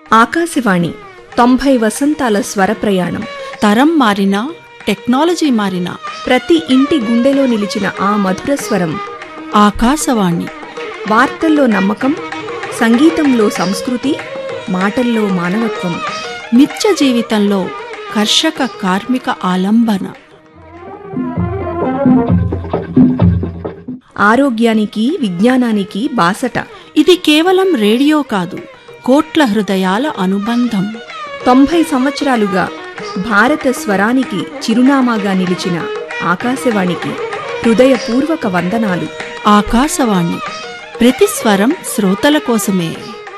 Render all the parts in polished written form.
ఆకాశవాణి 90 వసంతాల స్వర ప్రయాణం. తరం మారినా టెక్నాలజీ మారినా ప్రతి ఇంటి గుండెలో నిలిచిన ఆ మధుర స్వరం ఆకాశవాణి. వార్తల్లో నమ్మకం, సంగీతంలో సంస్కృతి, మాటల్లో మానవత్వం. నిత్య జీవితంలో కర్షక కార్మిక ఆలంబన. ఆరోగ్యానికి విజ్ఞానానికి బాసట. ఇది కేవలం రేడియో కాదు, కోట్ల హృదయాల అనుబంధం. 90 సంవత్సరాలుగా భారత స్వరానికి చిరునామాగా నిలిచిన ఆకాశవాణికి హృదయపూర్వక వందనాలు. ఆకాశవాణి, ప్రతి స్వరం శ్రోతల కోసమే.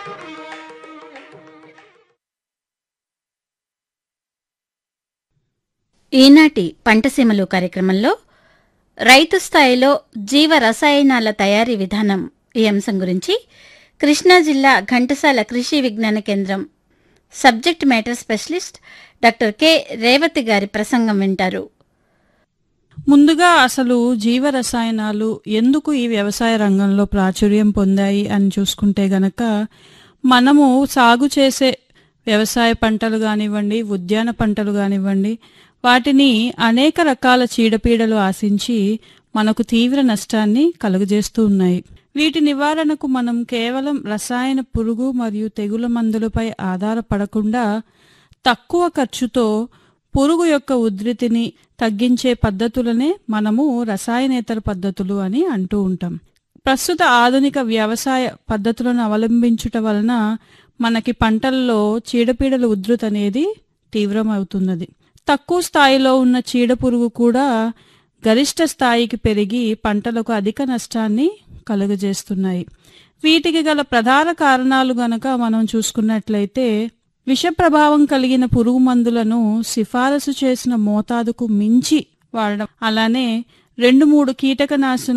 ఈనాటి పంటసీమలు కార్యక్రమంలో రైతు స్థాయిలో జీవ రసాయనాల తయారీ విధానం ఈ అంశం గురించి కృష్ణా జిల్లా ఘంటసాల కృషి విజ్ఞాన కేంద్రం subject matter specialist doctor K Revathi గారి ప్రసంగం వింటారు. ముందుగా అసలు జీవ రసాయనాలు ఎందుకు ఈ వ్యవసాయ రంగంలో ప్రాచుర్యం పొందాయి అని చూసుకుంటే గనక, మనము సాగు చేసే వ్యవసాయ పంటలు కానివ్వండి, ఉద్యాన పంటలు కానివ్వండి, వాటిని అనేక రకాల చీడపీడలు ఆశించి మనకు తీవ్ర నష్టాన్ని కలుగజేస్తూ ఉన్నాయి. వీటి నివారణకు మనం కేవలం రసాయన పురుగు మరియు తెగుల మందులపై ఆధారపడకుండా తక్కువ ఖర్చుతో పురుగు యొక్క ఉధృతిని తగ్గించే పద్ధతులనే మనము రసాయనేతర పద్ధతులు అని అంటూ ఉంటాం. ప్రస్తుత ఆధునిక వ్యవసాయ పద్ధతులను అవలంబించుట వలన మనకి పంటల్లో చీడపీడల ఉధృతి అనేది తీవ్రమవుతున్నది. తక్కువ స్థాయిలో ఉన్న చీడపురుగు కూడా గరిష్ట స్థాయికి పెరిగి పంటలకు అధిక నష్టాన్ని కలుగజేస్తున్నాయి. వీటికి గల ప్రధాన కారణాలు గనక మనం చూసుకున్నట్లయితే, విష ప్రభావం కలిగిన పురుగు మందులను సిఫారసు చేసిన మోతాదుకు మించి వాడడం, అలానే 2-3 కీటకనాశులు